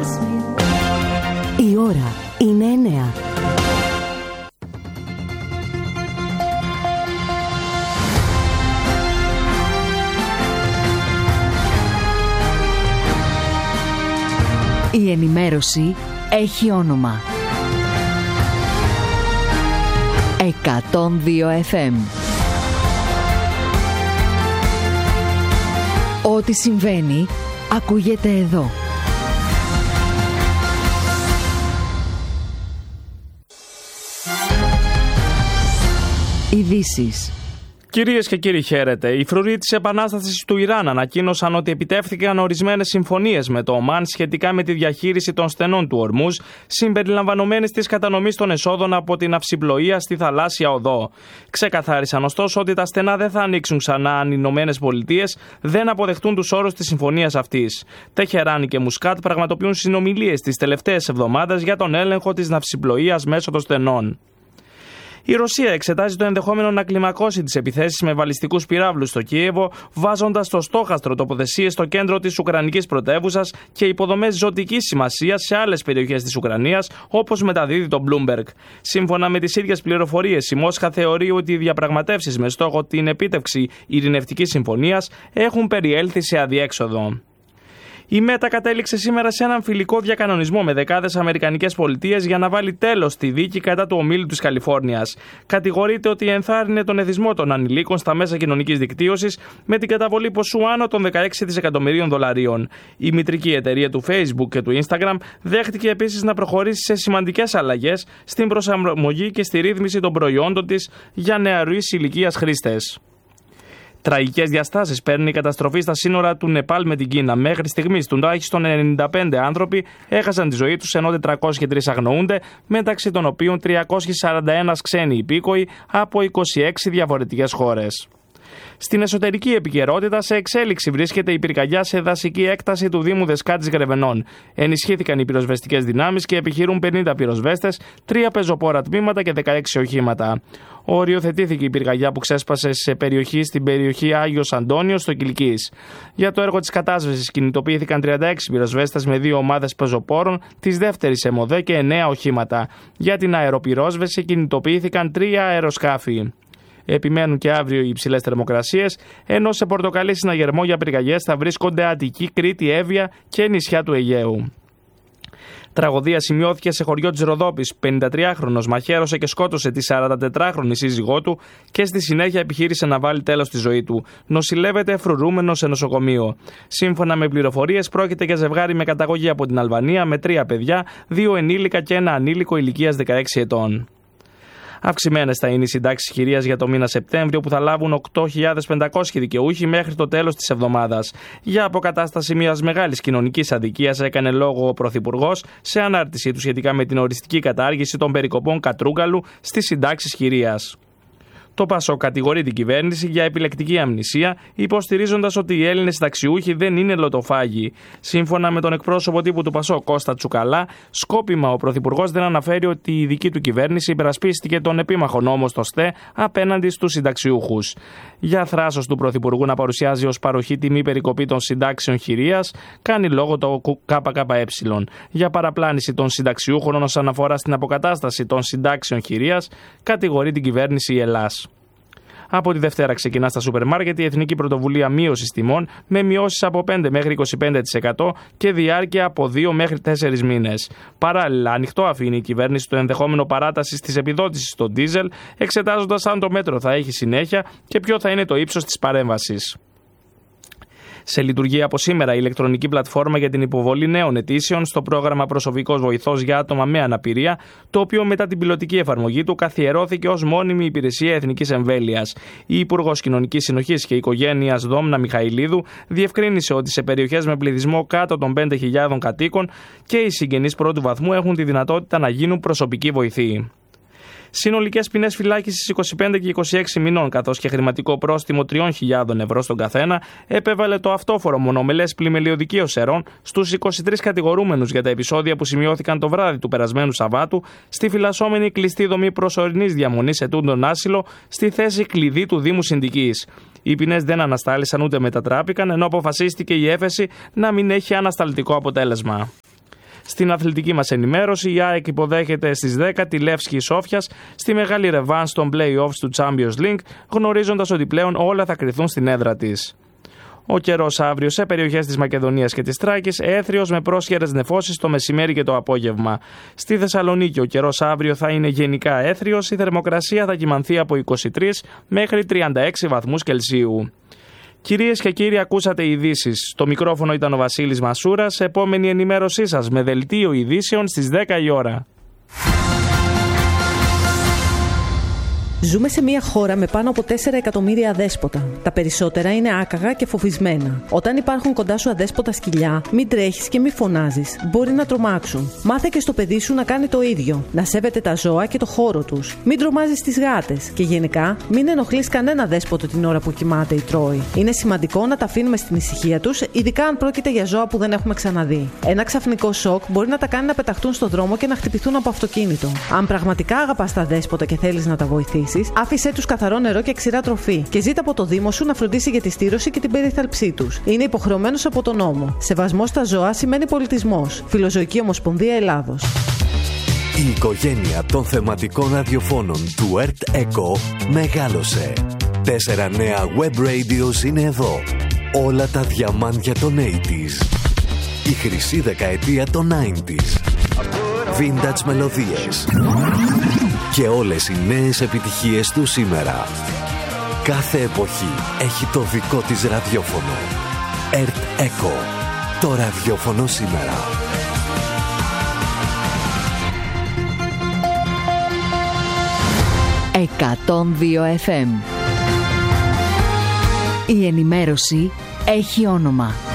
Η ώρα είναι 9. Η ενημέρωση έχει όνομα. 102 FM. Ό,τι συμβαίνει, ακούγεται εδώ. Ειδήσεις. Κυρίες και κύριοι, χαίρετε. Οι φρουροί της Επανάστασης του Ιράν ανακοίνωσαν ότι επιτεύχθηκαν ορισμένες συμφωνίες με το Ομάν σχετικά με τη διαχείριση των στενών του Ορμούζ, συμπεριλαμβανομένης της κατανομής των εσόδων από την αυσιπλοεία στη θαλάσσια οδό. Ξεκαθάρισαν ωστόσο ότι τα στενά δεν θα ανοίξουν ξανά αν οι Ηνωμένες Πολιτείες δεν αποδεχτούν τους όρους της συμφωνίας αυτής. Τεχεράνη και Μουσκάτ πραγματοποιούν συνομιλίες τις τελευταίες εβδομάδες για τον έλεγχο της ναυσιπλοείας μέσω των στενών. Η Ρωσία εξετάζει το ενδεχόμενο να κλιμακώσει τις επιθέσεις με βαλιστικούς πυράβλους στο Κίεβο, βάζοντας στο στόχαστρο τοποθεσίες στο κέντρο της Ουκρανικής πρωτεύουσας και υποδομές ζωτικής σημασίας σε άλλες περιοχές της Ουκρανίας, όπως μεταδίδει το Bloomberg. Σύμφωνα με τις ίδιες πληροφορίες, η Μόσχα θεωρεί ότι οι διαπραγματεύσεις με στόχο την επίτευξη ειρηνευτικής συμφωνίας έχουν περιέλθει σε αδιέξοδο. Η ΜΕΤΑ κατέληξε σήμερα σε έναν φιλικό διακανονισμό με δεκάδες αμερικανικές πολιτείες για να βάλει τέλος στη δίκη κατά του ομίλου της Καλιφόρνιας. Κατηγορείται ότι ενθάρρυνε τον εθισμό των ανηλίκων στα μέσα κοινωνικής δικτύωσης με την καταβολή ποσού άνω των 16 δισεκατομμυρίων δολαρίων. Η μητρική εταιρεία του Facebook και του Instagram δέχτηκε επίσης να προχωρήσει σε σημαντικές αλλαγές στην προσαρμογή και στη ρύθμιση των προϊόντων της για νεαρής ηλικίας χρήστες. Τραγικές διαστάσεις παίρνει η καταστροφή στα σύνορα του Νεπάλ με την Κίνα. Μέχρι στιγμής τουλάχιστον 95 άνθρωποι έχασαν τη ζωή τους, ενώ 403 αγνοούνται, μεταξύ των οποίων 341 ξένοι υπήκοοι από 26 διαφορετικές χώρες. Στην εσωτερική επικαιρότητα, σε εξέλιξη βρίσκεται η πυρκαγιά σε δασική έκταση του Δήμου Δεσκάτης Γρεβενών. Ενισχύθηκαν οι πυροσβεστικές δυνάμεις και επιχειρούν 50 πυροσβέστες, 3 πεζοπόρα τμήματα και 16 οχήματα. Οριοθετήθηκε η πυρκαγιά που ξέσπασε στην περιοχή Άγιος Αντώνιος στο Κιλκής. Για το έργο της κατάσβεσης κινητοποιήθηκαν 36 πυροσβέστες με 2 ομάδες πεζοπόρων της δεύτερης ΕΜΟΔΕ και 9 οχήματα. Για την αεροπυρόσβεση κινητοποιήθηκαν 3 αεροσκάφη. Επιμένουν και αύριο οι υψηλές θερμοκρασίες, ενώ σε πορτοκαλί συναγερμό για πυρκαγιές θα βρίσκονται Αττική, Κρήτη, Εύβοια και νησιά του Αιγαίου. Τραγωδία σημειώθηκε σε χωριό της Ροδόπης. 53χρονος μαχαίρωσε και σκότωσε τη 44χρονη σύζυγό του και στη συνέχεια επιχείρησε να βάλει τέλος στη ζωή του. Νοσηλεύεται φρουρούμενος σε νοσοκομείο. Σύμφωνα με πληροφορίες, πρόκειται για ζευγάρι με καταγωγή από την Αλβανία με 3 παιδιά, 2 ενήλικα και 1 ανήλικο ηλικίας 16 ετών. Αυξημένες θα είναι οι συντάξεις χειρίας για το μήνα Σεπτέμβριο, που θα λάβουν 8.500 δικαιούχοι μέχρι το τέλος της εβδομάδας. Για αποκατάσταση μιας μεγάλης κοινωνικής αδικίας έκανε λόγο ο Πρωθυπουργός σε ανάρτησή του σχετικά με την οριστική κατάργηση των περικοπών Κατρούγκαλου στις συντάξεις χειρίας. Το ΠΑΣΟΚ κατηγορεί την κυβέρνηση για επιλεκτική αμνησία, υποστηρίζοντας ότι οι Έλληνες συνταξιούχοι δεν είναι λοτοφάγοι. Σύμφωνα με τον εκπρόσωπο τύπου του ΠΑΣΟΚ, Κώστα Τσουκαλά, σκόπιμα ο Πρωθυπουργός δεν αναφέρει ότι η δική του κυβέρνηση υπερασπίστηκε τον επίμαχο νόμο στο ΣΤΕ απέναντι στους συνταξιούχους. Για θράσος του Πρωθυπουργού να παρουσιάζει ως παροχή τιμή περικοπή των συντάξεων χειρίας, κάνει λόγο το ΚΚΕ. Για παραπλάνηση των συνταξιούχων όσον αφορά στην αποκατάσταση των συντάξεων χειρίας, κατηγορεί την κυβέρνηση η Ελλάς. Από τη Δευτέρα ξεκινά στα σούπερ μάρκετ η Εθνική Πρωτοβουλία Μείωσης Τιμών, με μειώσεις από 5 μέχρι 25% και διάρκεια από 2 μέχρι 4 μήνες. Παράλληλα, ανοιχτό αφήνει η κυβέρνηση το ενδεχόμενο παράτασης της επιδότησης στο ντίζελ, εξετάζοντας αν το μέτρο θα έχει συνέχεια και ποιο θα είναι το ύψος της παρέμβασης. Σε λειτουργία από σήμερα η ηλεκτρονική πλατφόρμα για την υποβολή νέων αιτήσεων στο πρόγραμμα Προσωπικός Βοηθός για άτομα με αναπηρία, το οποίο μετά την πιλωτική εφαρμογή του καθιερώθηκε ως μόνιμη υπηρεσία εθνικής εμβέλειας. Η Υπουργός Κοινωνικής Συνοχής και Οικογένειας Δόμνα Μιχαηλίδου διευκρίνησε ότι σε περιοχές με πληθυσμό κάτω των 5.000 κατοίκων και οι συγγενείς πρώτου βαθμού έχουν τη δυνατότητα να γίνουν προσωπικοί βοηθοί. Συνολικές ποινές φυλάκισης 25 και 26 μηνών, καθώς και χρηματικό πρόστιμο 3.000 ευρώ στον καθένα, επέβαλε το αυτόφορο μονομελές πλημελιωδικείο Σερών στους 23 κατηγορούμενους για τα επεισόδια που σημειώθηκαν το βράδυ του περασμένου Σαββάτου στη φυλασσόμενη κλειστή δομή προσωρινής διαμονής ετούντων άσυλο στη θέση κλειδί του Δήμου Συνδικής. Οι ποινές δεν αναστάλησαν ούτε μετατράπηκαν, ενώ αποφασίστηκε η έφεση να μην έχει ανασταλτικό αποτέλεσμα. Στην αθλητική μας ενημέρωση, η ΑΕΚ υποδέχεται στις 10 τη Λεύσκη Σόφιας στη μεγάλη ρεβάν των play-offs του Champions League, γνωρίζοντας ότι πλέον όλα θα κριθούν στην έδρα της. Ο καιρός αύριο σε περιοχές της Μακεδονίας και της Θράκης έθριος με πρόσχερες νεφώσεις το μεσημέρι και το απόγευμα. Στη Θεσσαλονίκη ο καιρός αύριο θα είναι γενικά έθριος, η θερμοκρασία θα κυμανθεί από 23 μέχρι 36 βαθμούς Κελσίου. Κυρίες και κύριοι, ακούσατε ειδήσεις. Στο μικρόφωνο ήταν ο Βασίλης Μασούρας. Επόμενη ενημέρωσή σας με δελτίο ειδήσεων στις 10 η ώρα. Ζούμε σε μια χώρα με πάνω από 4 εκατομμύρια αδέσποτα. Τα περισσότερα είναι άκαγα και φοβισμένα. Όταν υπάρχουν κοντά σου αδέσποτα σκυλιά, μην τρέχεις και μην φωνάζεις. Μπορεί να τρομάξουν. Μάθε και στο παιδί σου να κάνει το ίδιο. Να σέβεται τα ζώα και το χώρο τους. Μην τρομάζεις τις γάτες. Και γενικά, μην ενοχλείς κανένα δέσποτο την ώρα που κοιμάται ή τρώει. Είναι σημαντικό να τα αφήνουμε στην ησυχία τους, ειδικά αν πρόκειται για ζώα που δεν έχουμε ξαναδεί. Ένα ξαφνικό σοκ μπορεί να τα κάνει να πεταχτούν στο δρόμο και να χτυπηθούν από αυτοκίνητο. Αν πραγματικά αγαπάς τα δέσποτα και θέλεις να τα βοηθήσεις, άφησέ τους καθαρό νερό και ξηρά τροφή και ζήτα από το Δήμο σου να φροντίσει για τη στήρωση και την περίθαλψή τους. Είναι υποχρεωμένος από τον νόμο. Σεβασμός στα ζώα σημαίνει πολιτισμός. Φιλοζωική Ομοσπονδία Ελλάδος. Η οικογένεια των θεματικών ραδιοφώνων του Earth Echo μεγάλωσε. 4 νέα web radios είναι εδώ. Όλα τα διαμάντια των 80s. Η χρυσή δεκαετία των 90s. Vintage μελωδίες. Και όλες οι νέες επιτυχίες του σήμερα. Κάθε εποχή έχει το δικό της ραδιόφωνο. Earth Echo. Το ραδιόφωνο σήμερα. FM. Η ενημέρωση έχει όνομα.